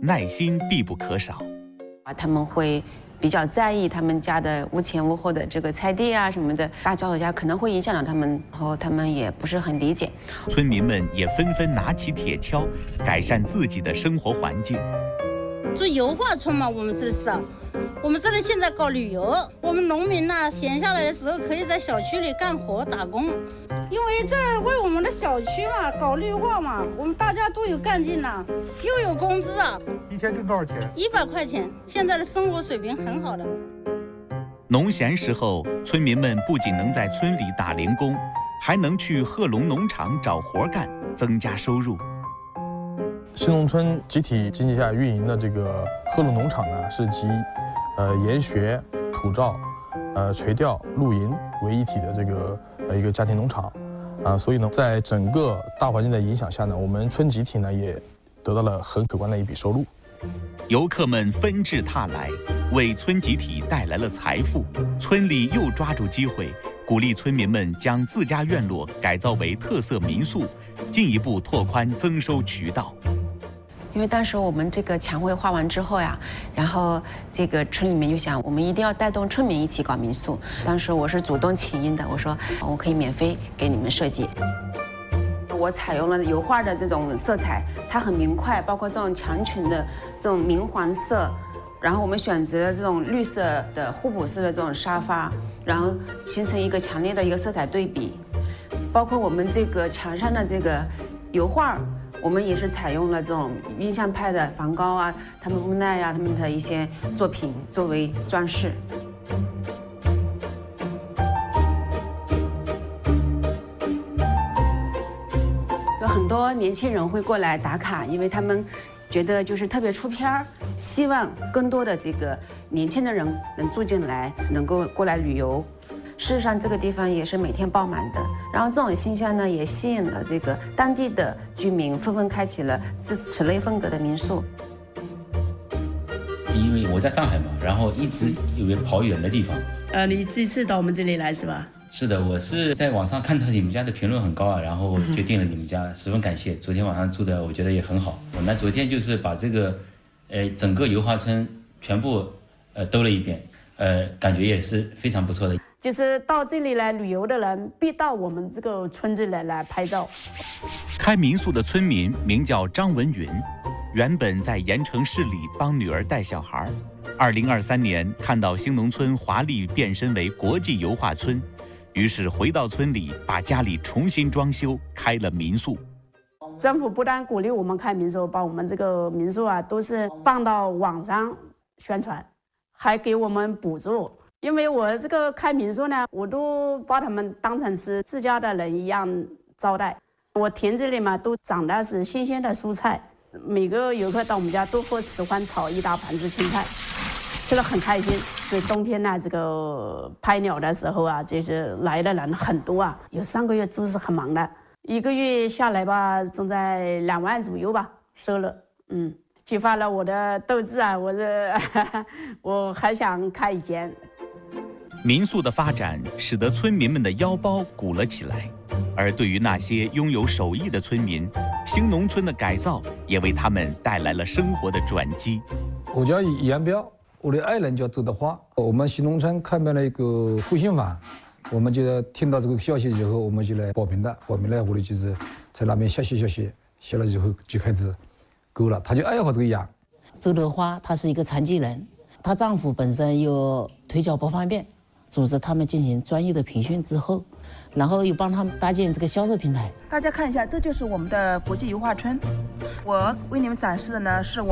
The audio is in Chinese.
耐心必不可少。 他们会比较在意他们家的屋前屋后的这个菜地啊什么的，大脚手架可能会影响到他们，然后他们也不是很理解。 村民们也纷纷拿起铁锹，改善自己的生活环境。 做油画村嘛，我们这里现在搞旅游，我们农民呢，闲下来的时候可以在小区里干活打工，因为这为我们的小区嘛搞绿化嘛，我们大家都有干劲呐，又有工资啊。 一天挣多少钱 ？100块钱，现在的生活水平很好的。 农闲时候，村民们不仅能在村里打零工，还能去贺龙农场找活干，增加收入。 新农村集体经济下运营的这个贺龙农场呢，是集研学、土照、垂钓、露营为一体的这个一个家庭农场所以呢，在整个大环境的影响下呢，我们村集体呢也得到了很可观的一笔收入。 游客们纷至沓来，为村集体带来了财富。村里又抓住机会，鼓励村民们将自家院落改造为特色民宿，进一步拓宽增收渠道。 因为当时我们这个墙绘画完之后呀，然后这个村里面就想，我们一定要带动村民一起搞民宿。当时我是主动请缨的，我说我可以免费给你们设计。我采用了油画的这种色彩，它很明快，包括这种墙裙的这种明黄色，然后我们选择了这种绿色的互补色的这种沙发，然后形成一个强烈的一个色彩对比。包括我们这个墙上的这个油画，我们也是采用了这种印象派的梵高啊，他们莫奈啊，他们的一些作品作为装饰。有很多年轻人会过来打卡，因为他们觉得就是特别出片儿，希望更多的这个年轻的人能住进来，能够过来旅游。事实上，这个地方也是每天爆满的。然后这种现象呢，也吸引了这个当地的居民，纷纷开启了此类风格的民宿。 因为我在上海嘛，然后一直以为跑远的地方。 你这次到我们这里来是吧？ 是的，我是在网上看到你们家的评论很高啊，然后就订了你们家，十分感谢。昨天晚上住的，我觉得也很好。我们昨天就是把这个，整个油画村全部兜了一遍，感觉也是非常不错的。 就是到这里来旅游的人，必到我们这个村子来拍照。 开民宿的村民名叫张文云，原本在盐城市里帮女儿带小孩。2023年看到兴农村华丽变身为国际油画村，于是回到村里把家里重新装修，开了民宿。 政府不但鼓励我们开民宿，把我们这个民宿啊都是放到网上宣传，还给我们补助。因为我这个开民宿呢，我都把他们当成是自家的人一样招待。我田子里嘛都长的是新鲜的蔬菜，每个游客到我们家都会喜欢炒一大盘子青菜，吃得很开心。所以冬天呢，这个拍鸟的时候啊，就是来的人很多啊，有3个月都是很忙的，一个月下来吧，总在2万左右吧收了，激发了我的斗志啊，我还想开一间。 民宿的发展使得村民们的腰包鼓了起来，而对于那些拥有手艺的村民，兴农村的改造也为他们带来了生活的转机。 我叫严彪，我的爱人叫周德华。我们兴农村开办了一个复兴坊，我们就听到这个消息以后，我们就来报名的。报名了，我就是在那边学习了以后就开始够了，他就爱好这个养。 周德华她是一个残疾人，她丈夫本身有腿脚不方便。组织他们进行专业的培训之后，然后又帮他们搭建这个销售平台。 大家看一下，这就是我们的国际油画村。我为你们展示的呢，是我